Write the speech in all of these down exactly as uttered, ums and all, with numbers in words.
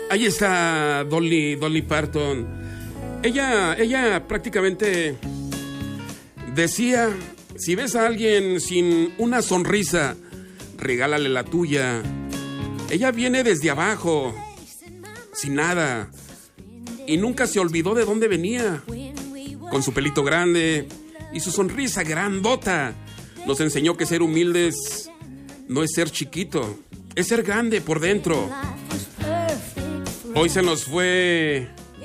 Ahí está Dolly, Dolly Parton. Ella, ella prácticamente decía, si ves a alguien sin una sonrisa, regálale la tuya. Ella viene desde abajo, sin nada, y nunca se olvidó de dónde venía. Con su pelito grande y su sonrisa grandota, nos enseñó que ser humildes no es ser chiquito, es ser grande por dentro. Hoy se nos fue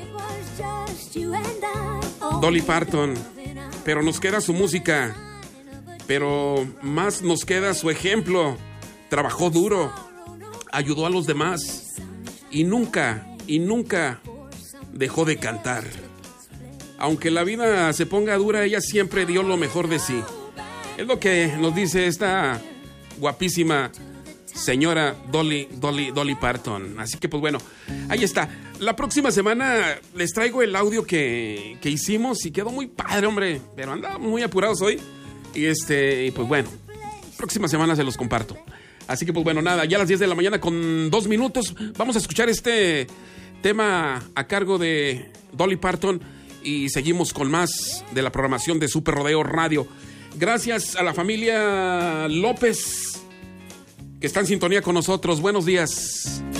Dolly Parton, pero nos queda su música, pero más nos queda su ejemplo. Trabajó duro, ayudó a los demás y nunca, y nunca dejó de cantar. Aunque la vida se ponga dura, ella siempre dio lo mejor de sí. Es lo que nos dice esta guapísima señora Dolly, Dolly, Dolly Parton. Así que pues bueno, ahí está. La próxima semana les traigo el audio que, que hicimos y quedó muy padre, hombre. Pero andamos muy apurados hoy. Y este, y pues bueno, próxima semana se los comparto. Así que pues bueno, nada, ya a las diez de la mañana con dos minutos vamos a escuchar este tema a cargo de Dolly Parton y seguimos con más de la programación de Super Rodeo Radio. Gracias a la familia López que está en sintonía con nosotros. Buenos días.